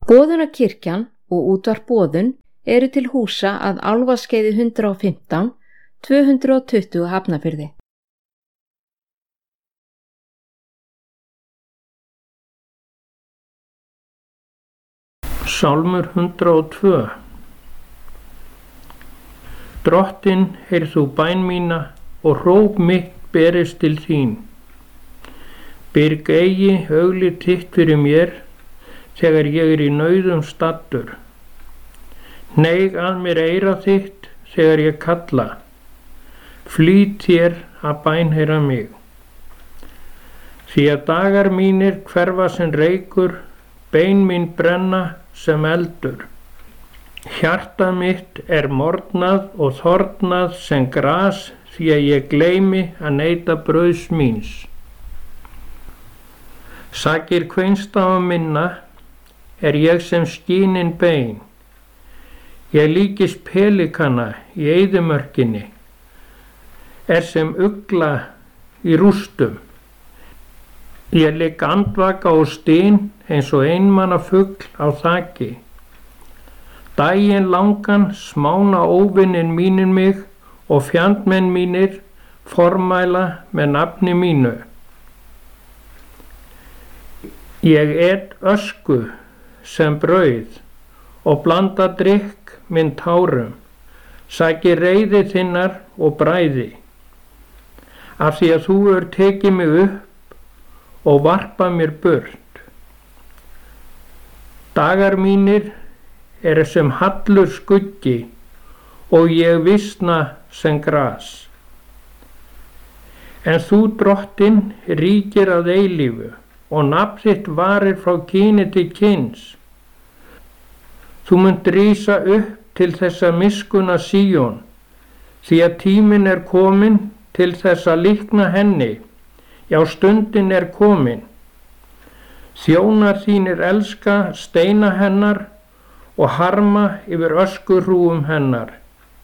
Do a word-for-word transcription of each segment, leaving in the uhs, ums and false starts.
Boðunarkirkjan og útvarp Boðun eru til húsa að Álfaskeiði hundrað og fimmtán, tvö hundruð tuttugu Hafnarfirði. Sálmur hundrað og tvö. Drottinn, heyrð þú bæn mína og hróp mitt berist til þín. Byrg eigi auglið þitt fyrir mér þegar ég er í nauðum staddur. Hneig að mér eyra þitt þegar ég kalla. Flýt þér að bænheyra mig. Því að dagar mínir hverfa sem reykur, bein mín brenna sem eldur. Hjartað mitt er morgnað og þornað sem gras því að ég gleymi að neyta brauðs míns. Sakir kveinstafa minna er ég sem skínin bein. Ég líkist pelikana í eyðimörkinni, er sem ugla í rústum. Ég ligg andvaka og styn eins og einmanna fugl á þaki. Daginn langan smána óvinnin mínir mig og fjandmenn mínir formæla með nafni mínu. Ég et ösku sem brauð og blanda drykk minn tárum, saki reiði þinnar og bræði. Af því að þú er tekið mig upp og varpa mér burt. Dagar mínir eru sem hallur skuggi og ég visna sem gras. En þú, Drottinn, ríkir að eilífu og nafn þitt varir frá kyni til kyns. Þú munt rísa upp til þessa miskuna Síón, því að tíminn er kominn til þess að líkna henni. Já, stundin er komin. Þjónar þínir elska steina hennar og harma yfir öskurhrúum hennar.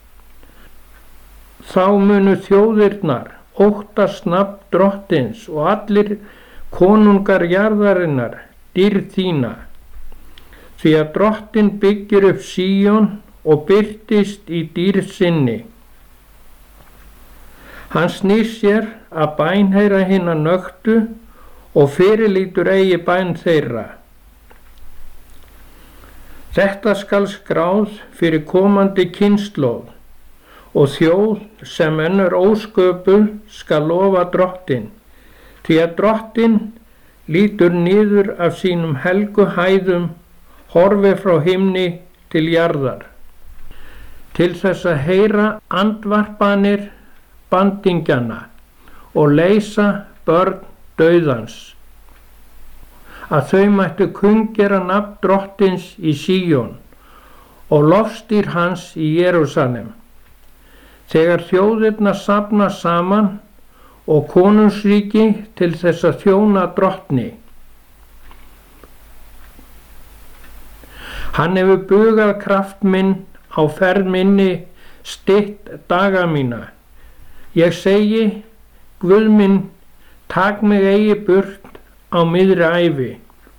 Þá munu þjóðirnar óttast nafn Drottins og allir konungar jarðarinnar dýrð þína. Því að Drottinn byggir upp Síón og birtist í dýrð sinni. Hann snýr sér að bænheyra hinna nöktu og fyrirlítur eigi bæn þeirra. Þetta skal skráð fyrir komandi kynslóð og þjóð sem enn er ósköpuð skal lofa Drottinn, því að Drottinn lítur niður af sínum helgu hæðum, horfi frá himni til jarðar, til þess að heyra andvarpanir bandingjana og leysa börn dauðans, að þau mættu kunngera nafn Drottins í Síón og lofstýr hans í Jerúsalem. Þegar þjóðirnar safna saman og konungsríki til þess að þjóna Drottni. Hann hefur bugað kraft minn á ferð minni, stytt daga mína. Ég segi, Guð minn, tak mig eigi burt á miðri ævi.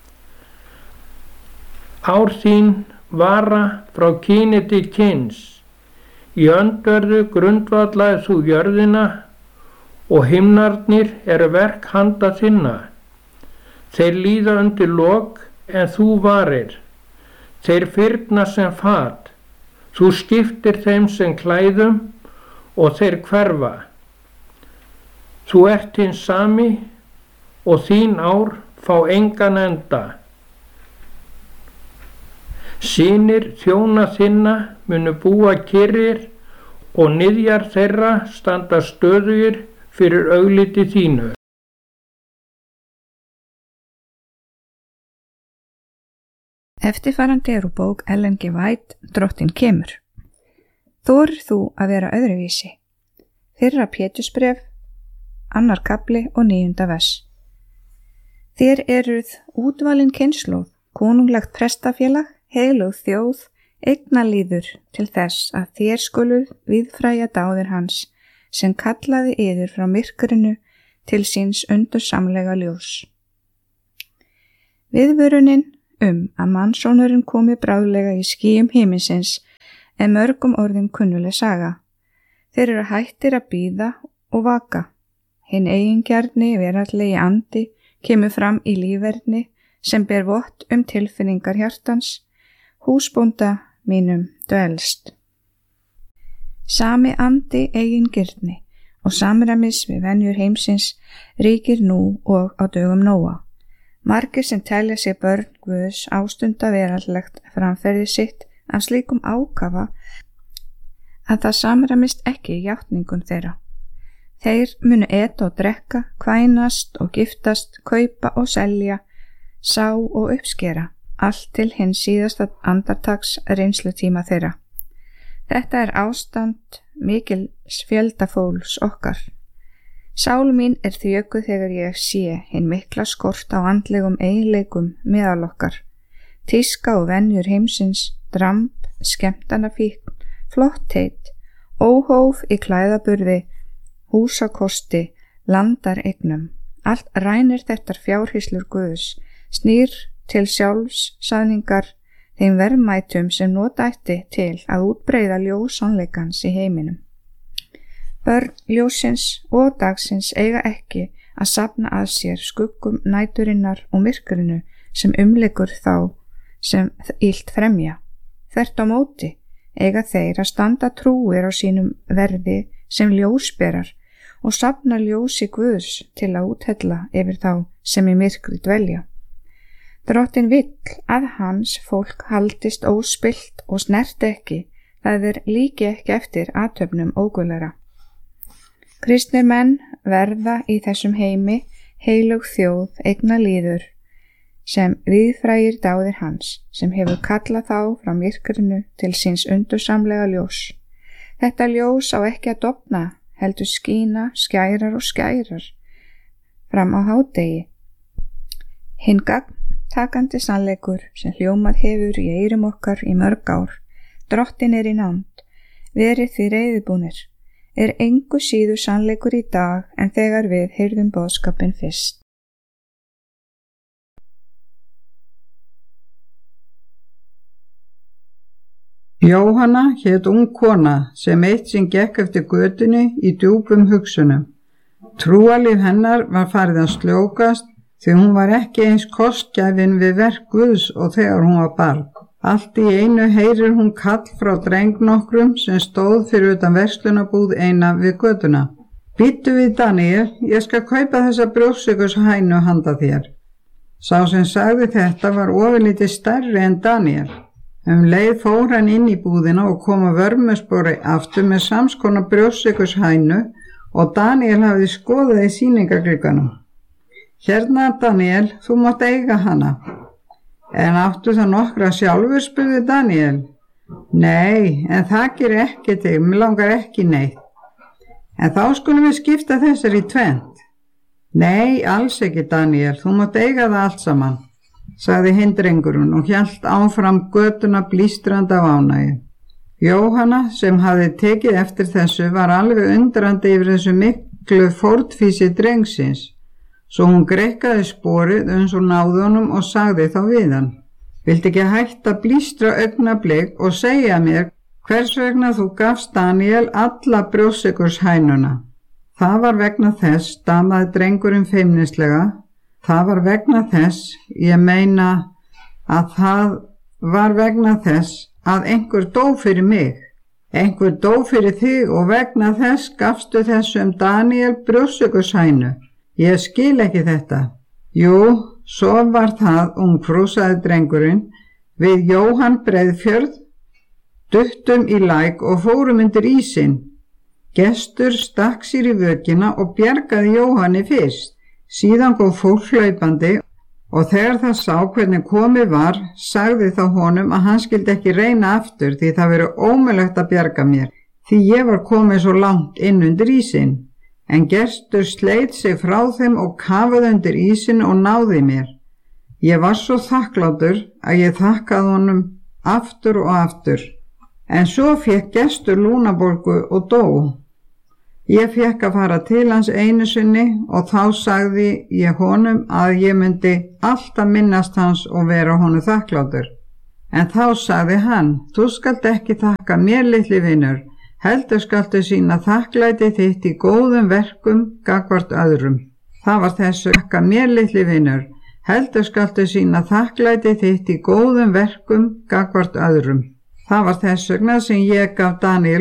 Ár þín vara frá kyni til kyns. Í öndverðu grundvallaði þú jörðina og himnarnir eru verk handa þinna. Þeir líða undir lok en þú varir. Þeir fyrna sem fat. Þú skiptir þeim sem klæðum og þeir hverfa. Þú ert hinn sami og þín ár fá engan enda. Synir þjóna þinna munu búa kyrrir og niðjar þeirra standa stöðugir fyrir augliti þínu. Eftirfarandi er úr bók Ellen G. White, Drottinn kemur. Þorir þú að vera öðruvísi? Fyrra Pétursbréf, annar kafli og níunda vers. Þér eruð útvalin kynslóð, konunglegt prestafélag, heilög þjóð, eignalíður til þess að þér skuluð víðfræja dáðir hans, sem kallaði yður frá myrkrinu til síns undursamlega ljós. Viðvörunin um að mannsónurinn komi bráðlega í skýjum himinsins en mörgum orðin kunnuleg saga. Þeir eru hættir að bíða og vaka. Hinn eigingjarni veraldlegi andi kemur fram í lífverðni sem ber vott um tilfinningar hjartans, húsbónda mínum dvelst. Sami andi eigingirni og samræmis við venjur heimsins ríkir nú og á dögum Nóa. Margir sem telja sig börn Guðs ástunda veraldlegt framferði sitt af slíkum ákafa að það samræmist ekki játningum þeirra. Þeir munu eta og drekka, kvænast og giftast, kaupa og selja, sá og uppskera, allt til hinn síðasta andartaks reynslutíma þeirra. Þetta er ástand mikils fjöldafólks okkar. Sál mín er þjökuð þegar ég sé hinn mikla skort á andlegum eiginleikum meðal okkar. Tíska og venjur heimsins, dramb, skemmtanafíkn, flottheit, óhóf í klæðaburði, húsakosti, landareignum. Allt rænir þetta fjárhýslur Guðs, snýr til sjálfssaðningar þeim verðmætum sem nota ætti til að útbreiða ljós sannleikans í heiminum. Börn ljósins og dagsins eiga ekki að safna að sér skuggum næturinnar og myrkrinu sem umlykur þá sem illt fremja. Þvert á móti eiga þeir að standa trúir á sínum verði sem ljósberar og safna ljósi Guðs til að úthella yfir þá sem í myrkri dvelja. Drottinn vill að hans fólk haldist óspillt og snert ekki, það er líki ekki eftir athöfnum óguðlega. Kristnir menn verða í þessum heimi heilug þjóð eigna líður sem viðfrægir dáðir hans, sem hefur kallað þá frá myrkrinu til síns undursamlega ljós. Þetta ljós á ekki að dofna, heldur skína, skærar og skærar fram á hádegi. Hinn gagntakandi sannleikur sem hljómað hefur í eyrum okkar í mörg ár, Drottinn er í nánd, verið því reiðubúnir, er engu síður sannleikur í dag en þegar við heyrðum boðskapinn fyrst. Jóhanna hét ung kona sem eitt sinn gekk eftir götunni í djúpum hugsunum. Trúarlíf hennar var farið að sljókast því hún var ekki eins kostgæfin við verk Guðs og þegar hún var barn. Allt í einu heyrir hún kall frá dreng nokkrum sem stóð fyrir utan verslunarbúð eina við götuna. Bíddu við Daniel, ég skal kaupa þessa brjóstsykurshænu handa þér. Sá sem sagði þetta var ofurlítið stærri en Daniel. Um leið fór hann inn í búðina og kom að vörmuspori aftur með samskona brjóstsykurshænu og Daniel hafði skoðað í sýningaglugganum. Hérna Daniel, þú mátt eiga hana. En áttu það nokkra sjálfur, spurði Daniel. Nei, en það gerir ekki til, mér langar ekki neitt. En þá skulum við skipta þessar í tvennt. Nei, alls ekki Daniel, þú mátt eiga það allt saman, sagði hinn drengurinn og hélt áfram götuna blístrandi af ánægju. Jóhanna, sem hafði tekið eftir þessu, var alveg undrandi yfir þessu miklu fórnfýsi drengsins. Svo hún greikkaði sporið uns hún náði honum og sagði þá við hann. Viltu ekki hætta að blístra augnablik og segja mér hvers vegna þú gafst Daniel alla brjóstsykurshænuna? Það var vegna þess, stamaði drengurinn feimnislega, það var vegna þess, ég meina að það var vegna þess að einhver dó fyrir mig. Einhver dó fyrir þig og vegna þess gafstu þessum Daniel brjóstsykurshænu. Ég skil ekki þetta. Jú, svo var það, ungfrú, sagði drengurinn, við Jóhann Breiðfjörð, duttum í læk og fórum undir ísinn. Gestur stakk sér í vökina og bjargaði Jóhanni fyrst. Síðan kom fólk hlaupandi og þegar það sá hvernig komið var, sagði þá honum að hann skildi ekki reyna aftur því það verið ómögulegt að bjarga mér, því ég var komið svo langt inn undir ísinn. En Gestur sleit sig frá þeim og kafaði undir ísinn og náði mér. Ég var svo þakklátur að ég þakkaði honum aftur og aftur. En svo fékk Gestur lúnabólgu og dó. Ég fékk að fara til hans einu sinni og þá sagði ég honum að ég myndi alltaf minnast hans og vera honum þakklátur. En þá sagði hann, þú skalt ekki þakka mér, litli vinur, heldur skaltu sýna þakklæti þitt í góðum verkum gagnvart öðrum. Það var þessu þakka mér, litli vinur, heldur skaltu sýna þakklæti þitt í góðum verkum gagnvart öðrum. Það var þess vegna sem ég gaf Daníel